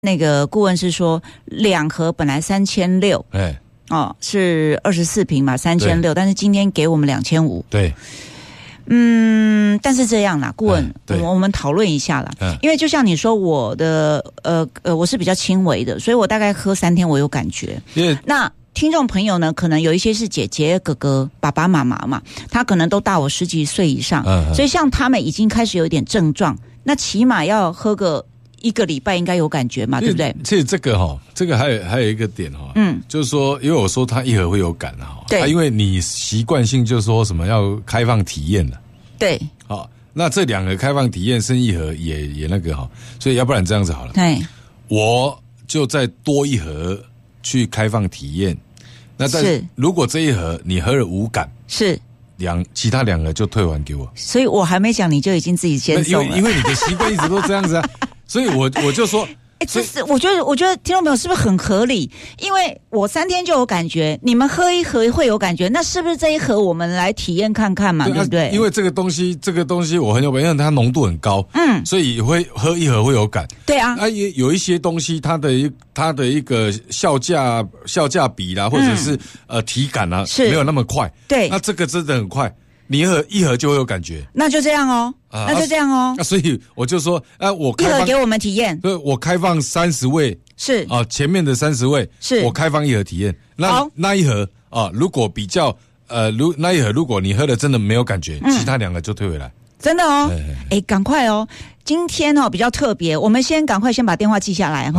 那个顾问是说2盒本来3600，是24瓶嘛，3600，但是今天给我们2500。 对。 但是这样啦，顾问，我们讨论一下啦。因为就像你说，我的我是比较轻微的，所以我大概喝3天我有感觉。那听众朋友呢，可能有一些是姐姐、哥哥、爸爸妈妈嘛，他可能都大我10几岁以上，所以像他们已经开始有一点症状，那起码要喝个1个礼拜应该有感觉嘛，对不对？ 其实这个还有一个点就是说，因为我说他1盒会有感对，因为你习惯性就说什么要开放体验了， 对， 那这2盒开放体验剩1盒也那个所以要不然这样子好了， 对， 我就再多1盒去开放体验。那但是如果这1盒你喝了无感，是其他2盒就退还给我。 所以我还没讲你就已经自己先送了， 因为你的习惯一直都这样子啊，所以我就说。 这是我觉得听众朋友是不是很合理？因为我3天就有感觉，你们喝1盒会有感觉，那是不是这1盒我们来体验看看嘛？ 对不对？ 因为这个东西我很有感，因为它浓度很高，所以会喝1盒会有感。 对啊， 也有一些东西它的一个效价比啦，或者是体感啦，没有那么快。对，那这个真的很快。你1盒就会有感觉， 那就这样哦， 所以我就说，我开放 1盒给我们体验， 对，我开放30位，是前面的30位，是我开放1盒体验。那1盒如果比较那1盒如果你喝了真的没有感觉，其他2个就退回来。 真的哦，赶快哦！今天比较特别，我们赶快把电话记下来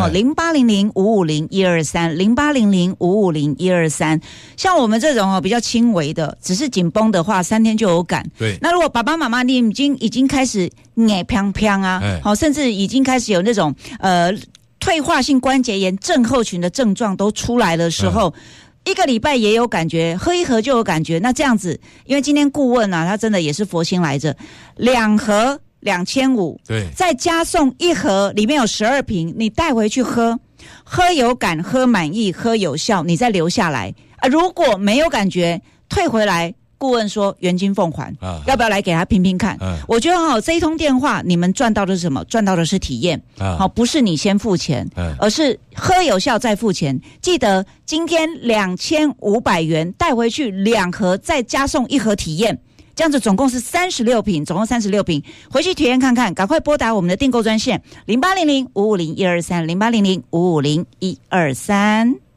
0800-550-123，0800-550-123。像我们这种比较轻微的，只是紧绷的话，3天就有感。对，那如果爸爸妈妈你已经开始眼飘飘啊，甚至已经开始有那种退化性关节炎症候群的症状都出来的时候。1个礼拜也有感觉，喝1盒就有感觉。那这样子，因为今天顾问他真的也是佛心来着，2盒2500，对，再加送1盒，里面有12瓶，你带回去喝有感，喝满意，喝有效，你再留下来如果没有感觉，退回来。顾问说原金奉还，要不要来给他拼拼看？我觉得这一通电话你们赚到的是什么？赚到的是体验，不是你先付钱，而是喝有效再付钱。记得今天2500元带回去2盒，再加送1盒体验，这样子总共是36瓶，总共36瓶，回去体验看看。赶快拨打我们的订购专线0800-550-123，0800-550-123。